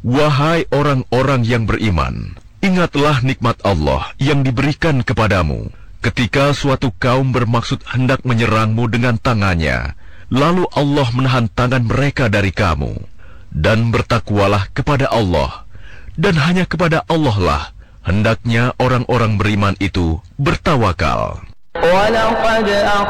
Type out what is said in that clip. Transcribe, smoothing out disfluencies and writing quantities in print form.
Wahai orang-orang yang beriman, ingatlah nikmat Allah yang diberikan kepadamu ketika suatu kaum bermaksud hendak menyerangmu dengan tangannya, lalu Allah menahan tangan mereka dari kamu. Dan bertakwalah kepada Allah, dan hanya kepada Allah lah hendaknya orang-orang beriman itu bertawakal.